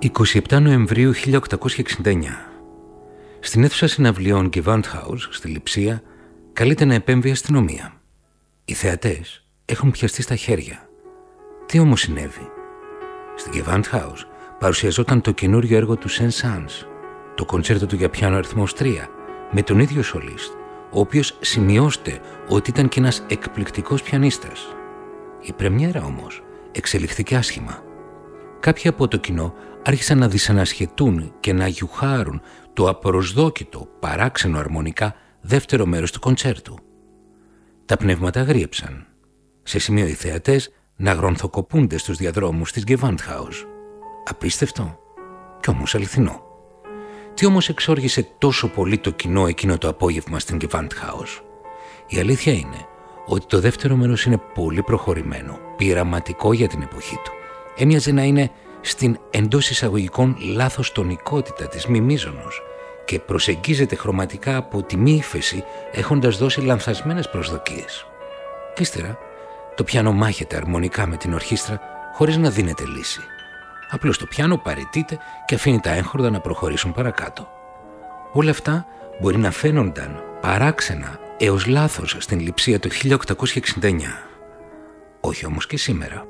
27 Νοεμβρίου 1869. Στην αίθουσα συναυλιών Gewandhaus στη Λειψία καλείται να επέμβει η αστυνομία. Οι θεατές έχουν πιαστεί στα χέρια. Τι όμως συνέβη? Στην Gewandhaus παρουσιαζόταν το καινούριο έργο του Saint-Saëns, το κοντσέρτο του για πιάνο αριθμός 3, με τον ίδιο σολίστ, ο οποίος σημειώστε ότι ήταν και ένας εκπληκτικός πιανίστας. Η πρεμιέρα όμως εξελιχθήκε άσχημα. Κάποιοι από το κοινό άρχισαν να δυσανασχετούν και να γιουχάρουν το απροσδόκητο, παράξενο αρμονικά δεύτερο μέρος του κοντσέρτου. Τα πνεύματα αγρίεψαν, σε σημείο οι θεατές να γρονθοκοπούνται στους διαδρόμους της Gewandhaus. Απίστευτο κι όμως αληθινό. Τι όμως εξόργησε τόσο πολύ το κοινό εκείνο το απόγευμα στην Gewandhaus? Η αλήθεια είναι ότι το δεύτερο μέρος είναι πολύ προχωρημένο, πειραματικό για την εποχή του. Έμοιαζε να είναι στην εντός εισαγωγικών λάθος τονικότητα της μιμίζωνος και προσεγγίζεται χρωματικά από τη μη ύφεση, έχοντας δώσει λανθασμένες προσδοκίες. Ύστερα το πιάνο μάχεται αρμονικά με την ορχήστρα χωρίς να δίνεται λύση. Απλώς το πιάνο παραιτείται και αφήνει τα έγχορδα να προχωρήσουν παρακάτω. Όλα αυτά μπορεί να φαίνονταν παράξενα έως λάθος στην Λειψία το 1869. Όχι όμως και σήμερα.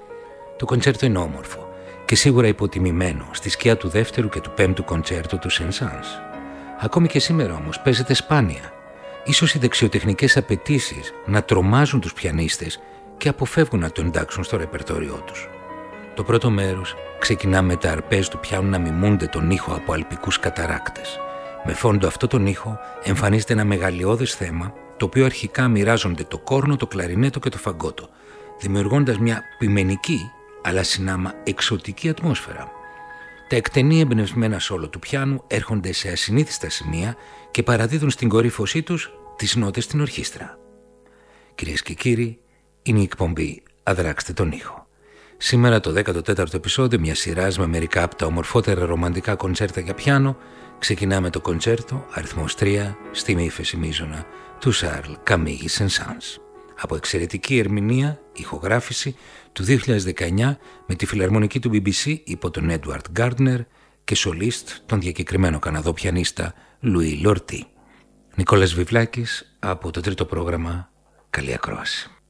Το κοντσέρτο είναι όμορφο και σίγουρα υποτιμημένο στη σκιά του δεύτερου και του πέμπτου κοντσέρτου του Saint-Saëns. Ακόμη και σήμερα όμως παίζεται σπάνια. Ίσως οι δεξιοτεχνικές απαιτήσεις να τρομάζουν τους πιανίστες και αποφεύγουν να το εντάξουν στο ρεπερτόριό τους. Το πρώτο μέρος ξεκινά με τα αρπές του πιάνου να μιμούνται τον ήχο από αλπικούς καταράκτες. Με φόντο αυτό τον ήχο εμφανίζεται ένα μεγαλειώδες θέμα, το οποίο αρχικά μοιράζονται το κόρνο, το κλαρινέτο και το φαγκότο, δημιουργώντας μια ποιμενική αλλά συνάμα εξωτική ατμόσφαιρα. Τα εκτενή εμπνευσμένα σόλο του πιάνου έρχονται σε ασυνήθιστα σημεία και παραδίδουν στην κορύφωσή τους τις νότες στην ορχήστρα. Κυρίες και κύριοι, είναι η εκπομπή «Αδράξτε τον ήχο». Σήμερα το 14ο επεισόδιο μιας σειράς με μερικά από τα ομορφότερα ρομαντικά κοντσέρτα για πιάνο ξεκινά με το κοντσέρτο αριθμός 3 στη μη ύφεση μείζωνα του Charles Camille Saint-Saëns, από εξαιρετική ερμηνεία, ηχογράφηση του 2019 με τη φιλαρμονική του BBC υπό τον Edward Gardner και σολίστ τον διακεκριμένο Καναδό πιανίστα Louis Lortie. Νικόλας Βιβλάκης από το τρίτο πρόγραμμα. Καλή ακρόαση.